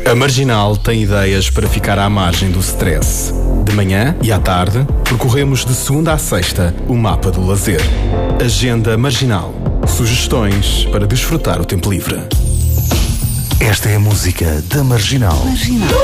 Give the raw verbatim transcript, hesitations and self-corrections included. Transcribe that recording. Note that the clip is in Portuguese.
A Marginal tem ideias para ficar à margem do stress. De manhã e à tarde, percorremos de segunda à sexta o mapa do lazer. Agenda Marginal. Sugestões para desfrutar o tempo livre. Esta é a música da Marginal. Marginal.